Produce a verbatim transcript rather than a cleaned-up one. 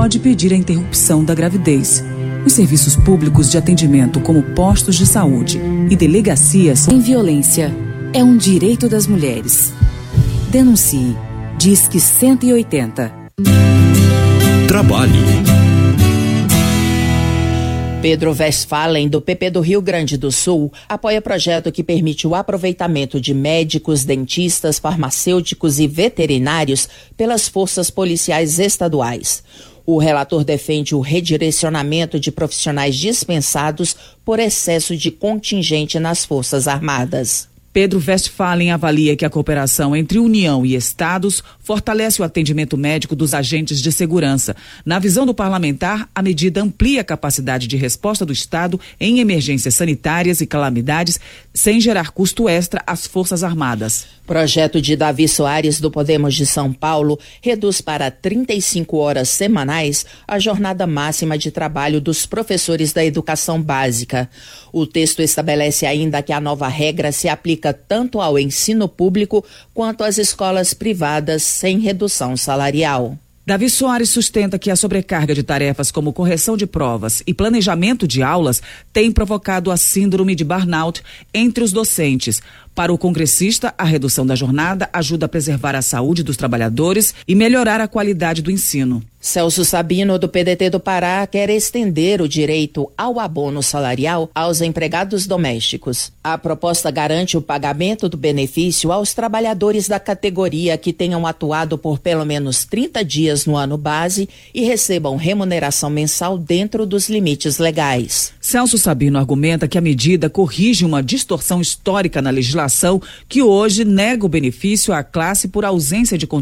pode pedir a interrupção da gravidez. Os serviços públicos de atendimento, como postos de saúde e delegacias, sem violência, é um direito das mulheres. Denuncie. Disque cento e oitenta. Trabalho. Pedro Westphalen, do P P do Rio Grande do Sul, apoia projeto que permite o aproveitamento de médicos, dentistas, farmacêuticos e veterinários pelas forças policiais estaduais. O relator defende o redirecionamento de profissionais dispensados por excesso de contingente nas Forças Armadas. Pedro Westphalen avalia que a cooperação entre União e Estados fortalece o atendimento médico dos agentes de segurança. Na visão do parlamentar, a medida amplia a capacidade de resposta do Estado em emergências sanitárias e calamidades, sem gerar custo extra às Forças Armadas. Projeto de Davi Soares, do Podemos de São Paulo, reduz para trinta e cinco horas semanais a jornada máxima de trabalho dos professores da educação básica. O texto estabelece ainda que a nova regra se aplica tanto ao ensino público quanto às escolas privadas sem redução salarial. Davi Soares sustenta que a sobrecarga de tarefas como correção de provas e planejamento de aulas tem provocado a síndrome de burnout entre os docentes. Para o congressista, a redução da jornada ajuda a preservar a saúde dos trabalhadores e melhorar a qualidade do ensino. Celso Sabino, do P D T do Pará, quer estender o direito ao abono salarial aos empregados domésticos. A proposta garante o pagamento do benefício aos trabalhadores da categoria que tenham atuado por pelo menos trinta dias no ano base e recebam remuneração mensal dentro dos limites legais. Celso Sabino argumenta que a medida corrige uma distorção histórica na legislação que hoje nega o benefício à classe por ausência de